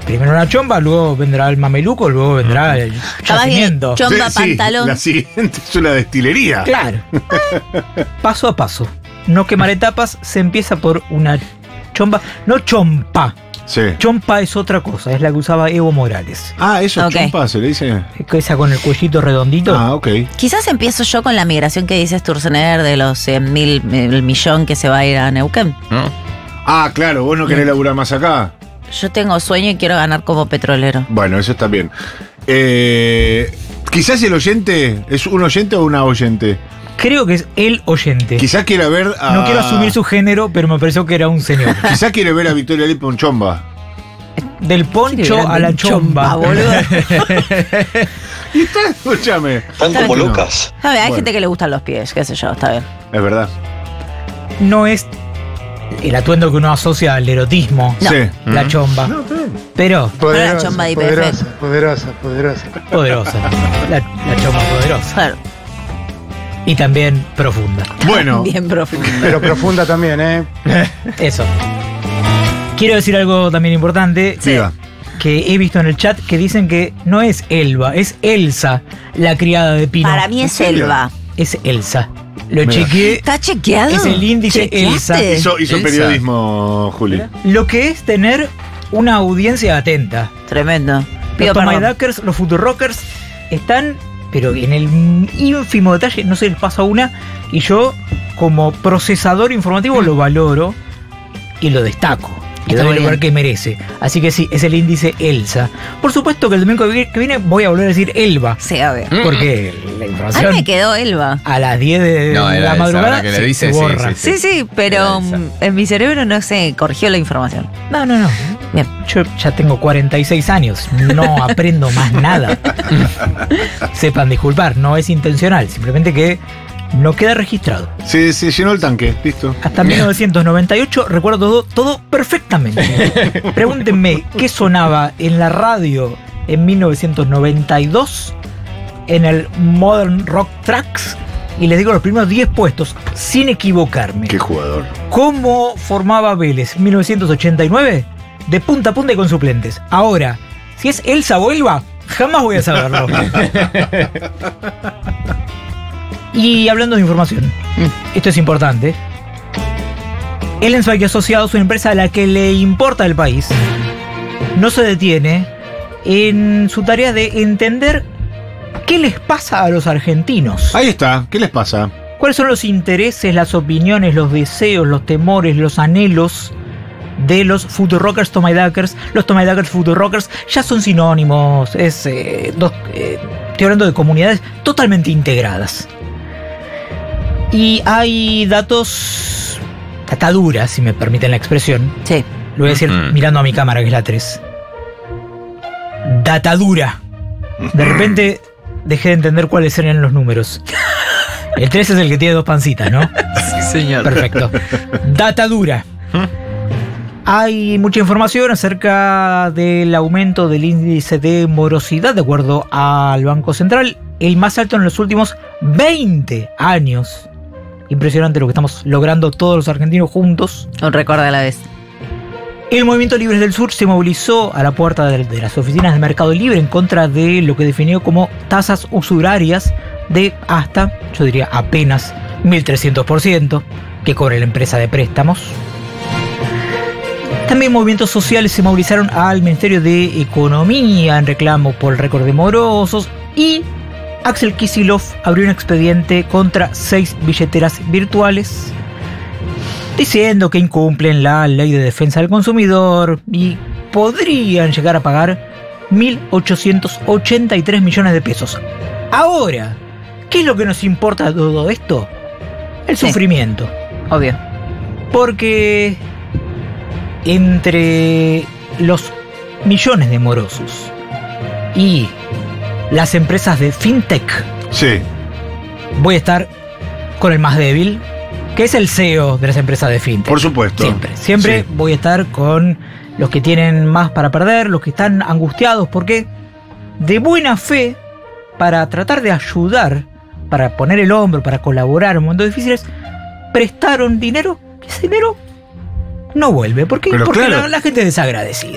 primero una chomba, luego vendrá el mameluco, luego vendrá el yacimiento. Chomba, pantalón. La siguiente es una destilería. Claro. Paso a paso. No quemar etapas, se empieza por una chomba. No chompa. Sí. Chompa es otra cosa, es la que usaba Evo Morales. Ah, eso es Ok. chompa, se le dice. Esa con el cuellito redondito. Ah, ok. Quizás empiezo yo con la migración que dice Sturzenegger de los 100.000, el millón que se va a ir a Neuquén. ¿No? Ah, claro, vos no querés laburar más acá. Yo tengo sueño y quiero ganar como petrolero. Bueno, eso está bien. Quizás el oyente, ¿es un oyente o una oyente? Creo que es el oyente. Quizás quiera ver a... No quiero asumir su género, pero me pareció que era un señor. Quizás quiere ver a Victoria Lipa en chomba. Del poncho a la chomba. boludo. Y está, escúchame. Están como No. locas. A ver, hay Bueno. gente que le gustan los pies, qué sé yo, está bien. Es verdad. No es el atuendo que uno asocia al erotismo, No. Sí. la chomba. No, está bien. Pero la chomba de IPF. poderosa. poderosa. La chomba poderosa. Claro, Y también profunda. Bueno, bien profundo. Pero profunda también, ¿eh? Eso. Quiero decir algo también importante. Sí. diga. Que he visto en el chat que dicen que no es Elba, es Elsa, la criada de Pino. Para mí es serio? selva. Es Elsa. Lo Mira. chequeé. ¿Está chequeado? Es el índice ¿Chequeaste? Elsa. Hizo Elsa. periodismo, Juli. Lo que es tener una audiencia atenta. Tremendo. Los Pido perdón. Tomaydakers, los Futurockers están, pero en el ínfimo detalle, no se les pasa una. Y yo, como procesador informativo, lo valoro y lo destaco. Le Está doy muy el lugar bien. que merece. Así que sí, es el índice Elsa. Por supuesto que el domingo que viene voy a volver a decir Elba. Sí, a ver. Porque la A mí información me quedó Elba. a las 10 de No, era la Elsa, madrugada ahora que le se dice, sí, borra. sí, Sí, pero Elsa. en mi cerebro no se corrigió la información. No. Bien. Yo ya tengo 46 años, no aprendo más nada. Sepan disculpar, no es intencional, simplemente que no queda registrado. Se llenó el tanque, listo. Hasta 1998 recuerdo todo perfectamente. Pregúntenme qué sonaba en la radio en 1992 en el Modern Rock Tracks y les digo los primeros 10 puestos sin equivocarme. Qué jugador. ¿Cómo formaba Vélez 1989? De punta a punta y con suplentes. Ahora, si es Elsa o Elba, jamás voy a saberlo. Y hablando de información, esto es importante. Ellensweig y Asociados, una empresa a la que le importa el país, no se detiene en su tarea de entender qué les pasa a los argentinos. Ahí está, ¿qué les pasa? ¿Cuáles son los intereses, las opiniones, los deseos, los temores, los anhelos de los Futurockers Tomaydakers? Los Tomaydakers Futurockers ya son sinónimos. Estoy hablando de comunidades totalmente integradas. Y hay datos cataduras, si me permiten la expresión. Sí. Lo voy a decir Ujú. mirando a mi cámara, que es la 3. Datadura. De repente dejé de entender cuáles eran los números. El 3 es el que tiene 2 pancitas, ¿no? Sí, señor. Perfecto. Datadura. Hay mucha información acerca del aumento del índice de morosidad, de acuerdo al Banco Central, el más alto en los últimos 20 años. Impresionante lo que estamos logrando todos los argentinos juntos. Un récord a la vez. El Movimiento Libres del Sur se movilizó a la puerta de las oficinas de Mercado Libre en contra de lo que definió como tasas usurarias de hasta, yo diría apenas, 1.300% que cobra la empresa de préstamos. También movimientos sociales se movilizaron al Ministerio de Economía en reclamo por el récord de morosos y Axel Kicillof abrió un expediente contra 6 billeteras virtuales diciendo que incumplen la ley de defensa del consumidor y podrían llegar a pagar 1.883 millones de pesos. Ahora, ¿qué es lo que nos importa de todo esto? El Sí. sufrimiento. Obvio. Porque entre los millones de morosos y las empresas de fintech, Sí. voy a estar con el más débil, que es el CEO de las empresas de fintech. Por supuesto. Siempre Sí. voy a estar con los que tienen más para perder, los que están angustiados, porque de buena fe, para tratar de ayudar, para poner el hombro, para colaborar en momentos difíciles, prestaron dinero, que ese dinero no vuelve. ¿Por qué? Pero Porque claro. la gente es desagradecida.